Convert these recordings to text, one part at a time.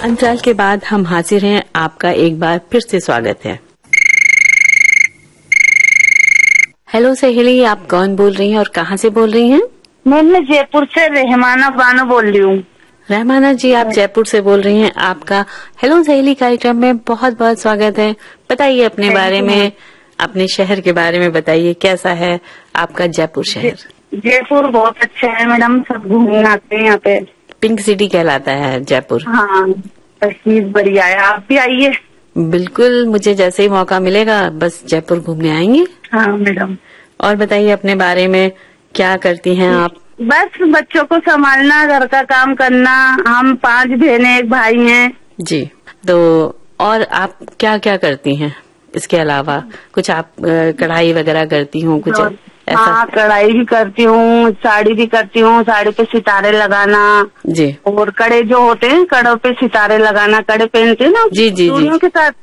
अंतराल के बाद हम हाजिर हैं। आपका एक बार फिर से स्वागत है। हेलो सहेली, आप कौन बोल रही हैं और कहाँ से बोल रही हैं? मैं जयपुर से रहमाना बानो बोल रही हूँ। रहमाना जी, आप जयपुर से बोल रही हैं। आपका हेलो सहेली कार्यक्रम में बहुत बहुत स्वागत है। बताइए अपने बारे में, अपने शहर के बारे में बताइए, कैसा है आपका जयपुर शहर? जयपुर बहुत अच्छा है मैडम, सब घूमने आते हैं यहाँ पे। पिंक सिटी कहलाता है जयपुर। हाँ, तस्वीर बढ़िया है, आप भी आइए। बिल्कुल, मुझे जैसे ही मौका मिलेगा बस जयपुर घूमने आएंगे। हाँ मैडम। और बताइए अपने बारे में, क्या करती हैं आप? बस बच्चों को संभालना, घर का काम करना। हम 5 बहनें, 1 भाई हैं। जी, तो और आप क्या क्या करती हैं इसके अलावा? कुछ आप कढ़ाई वगैरह करती हूँ कुछ ऐसा? हाँ, कढ़ाई भी करती हूँ, साड़ी भी करती हूँ, साड़ी पे सितारे लगाना। जी। और कड़े जो होते हैं, कड़ों पे सितारे लगाना, कड़े पहनते हैं ना जी जी जी के साथ।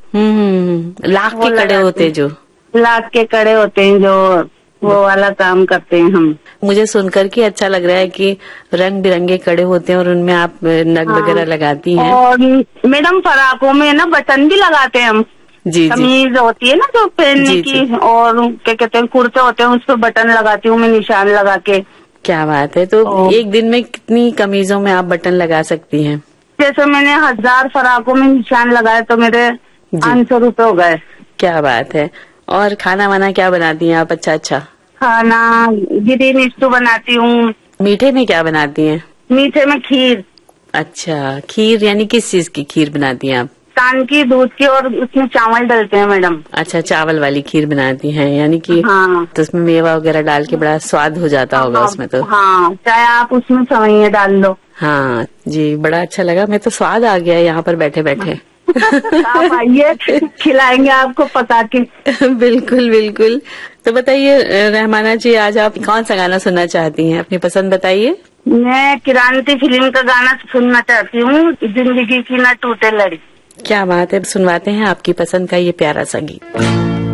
लाख के कड़े होते हैं, जो लाख के कड़े होते हैं, जो वो वाला काम करते हैं हम। मुझे सुनकर के अच्छा लग रहा है कि रंग बिरंगे कड़े होते हैं और उनमें आप नग वगैरह लगाती हैं। और मैडम फराकों में ना बटन भी लगाते हैं हम। जी, कमीज होती है ना जो पहनने की, और क्या कहते हैं कुर्ते होते हैं, उस पर बटन लगाती हूँ मैं, निशान लगा के। क्या बात है! तो एक दिन में कितनी कमीजों में आप बटन लगा सकती हैं? जैसे मैंने 1000 फराकों में निशान लगाए तो मेरे 500 रुपए हो गए। क्या बात है! और खाना वाना क्या बनाती हैं आप? अच्छा खाना ग्रीन स्टू बनाती हूँ। मीठे में क्या बनाती हैं? मीठे में खीर। अच्छा, खीर यानी किस चीज की खीर बनाती हैं आप? कान की, दूध की, और उसमें चावल डलते हैं मैडम। अच्छा, चावल वाली खीर बनाती हैं, यानी कि हाँ। तो उसमें मेवा वगैरह डाल के बड़ा स्वाद हो जाता होगा उसमें तो। हाँ, चाहे आप उसमें सेवइयां डाल लो। हाँ जी, बड़ा अच्छा लगा। मैं तो स्वाद आ गया यहाँ पर बैठे बैठे। आप आइए, खिलाएंगे आपको पका के। बिल्कुल बिल्कुल। तो बताइए रहमाना जी, आज आप कौन सा गाना सुनना चाहती हैं? अपनी पसंद बताइए। मैं क्रांति फिल्म का गाना सुनना चाहती हूँ, जिंदगी की ना टूटे लड़ी। क्या बात है, सुनवाते हैं आपकी पसंद का ये प्यारा सा गीत।